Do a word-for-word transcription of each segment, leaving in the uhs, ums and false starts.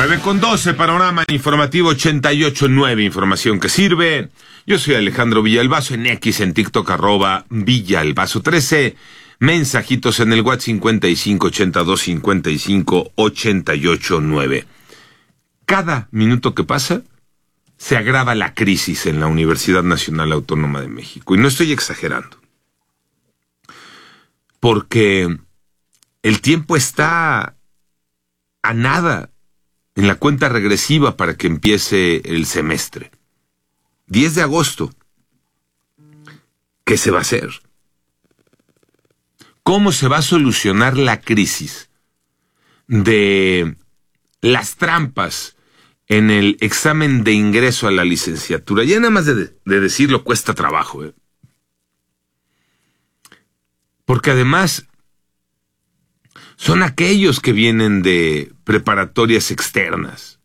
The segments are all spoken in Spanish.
nueve con doce, panorama informativo ochenta y ocho punto nueve, información que sirve. Yo soy Alejandro Villalbazo, en X, en TikTok, arroba Villalbazo trece. Mensajitos en el WhatsApp cincuenta y cinco ochenta y dos cincuenta y cinco ochenta y ocho nueve. Cada minuto que pasa, se agrava la crisis en la Universidad Nacional Autónoma de México. Y no estoy exagerando. Porque el tiempo está a nada en la cuenta regresiva para que empiece el semestre. diez de agosto. ¿Qué se va a hacer? ¿Cómo se va a solucionar la crisis de las trampas en el examen de ingreso a la licenciatura? Ya nada más de, de decirlo cuesta trabajo, ¿eh? Porque además son aquellos que vienen de preparatorias externas.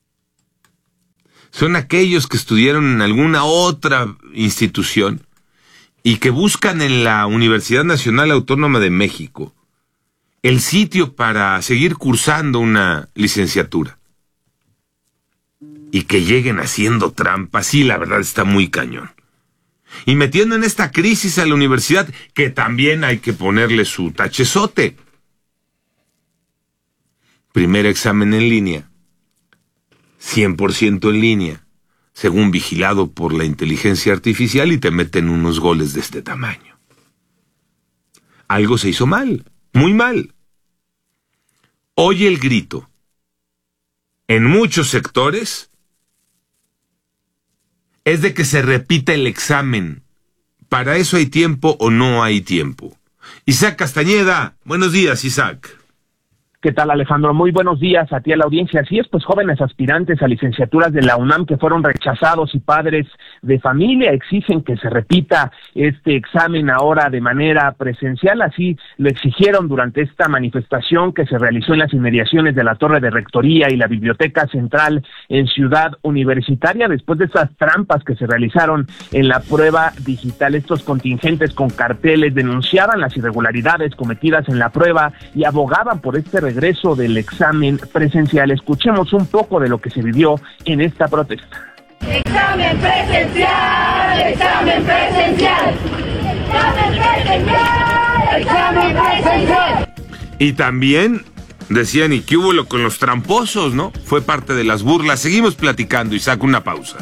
Son aquellos que estudiaron en alguna otra institución y que buscan en la Universidad Nacional Autónoma de México el sitio para seguir cursando una licenciatura. Y que lleguen haciendo trampas, sí, la verdad está muy cañón. Y metiendo en esta crisis a la universidad, que también hay que ponerle su tachezote. Primer examen en línea, cien por ciento en línea, según vigilado por la inteligencia artificial, y te meten unos goles de este tamaño. Algo se hizo mal, muy mal. Oye el grito. En muchos sectores es de que se repita el examen. ¿Para eso hay tiempo o no hay tiempo? Isaac Castañeda, buenos días, Isaac. ¿Qué tal, Alejandro? Muy buenos días a ti, a la audiencia. Así es, pues jóvenes aspirantes a licenciaturas de la UNAM que fueron rechazados y padres de familia exigen que se repita este examen ahora de manera presencial. Así lo exigieron durante esta manifestación que se realizó en las inmediaciones de la Torre de Rectoría y la Biblioteca Central en Ciudad Universitaria, después de esas trampas que se realizaron en la prueba digital. Estos contingentes con carteles denunciaban las irregularidades cometidas en la prueba y abogaban por este regreso del examen presencial. Escuchemos un poco de lo que se vivió en esta protesta. Examen presencial, examen presencial, examen presencial, examen presencial. Y también decían, ¿y qué hubo lo con los tramposos, no? Fue parte de las burlas. Seguimos platicando, Isaac, una pausa.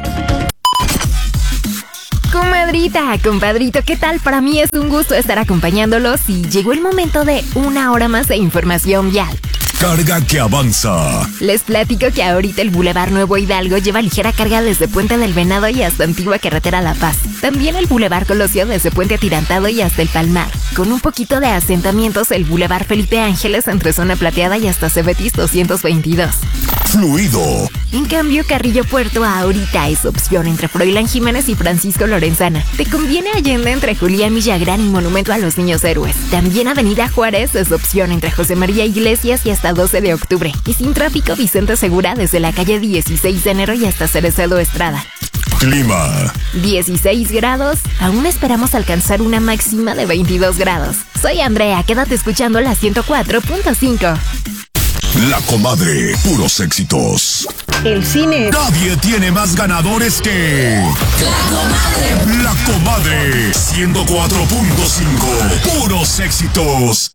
Comadrita, compadrito, ¿qué tal? Para mí es un gusto estar acompañándolos y llegó el momento de una hora más de información vial. Carga que avanza. Les platico que ahorita el Boulevard Nuevo Hidalgo lleva ligera carga desde Puente del Venado y hasta Antigua Carretera La Paz. También el Boulevard Colosio desde Puente Atirantado y hasta el Palmar. Con un poquito de asentamientos, el Boulevard Felipe Ángeles entre Zona Plateada y hasta Cebetis doscientos veintidós. Fluido. En cambio, Carrillo Puerto ahorita es opción entre Froilán Jiménez y Francisco Lorenzana. Te conviene Allende entre Julián Villagrán y Monumento a los Niños Héroes. También Avenida Juárez es opción entre José María Iglesias y hasta doce de octubre. Y sin tráfico, Vicente Segura desde la calle dieciséis de enero y hasta Cereceda Estrada. Clima. dieciséis grados. Aún esperamos alcanzar una máxima de veintidós grados. Soy Andrea, quédate escuchando la ciento cuatro punto cinco. La Comadre, puros éxitos. El cine. Nadie tiene más ganadores que... La Comadre. La Comadre, ciento cuatro punto cinco. Puros éxitos.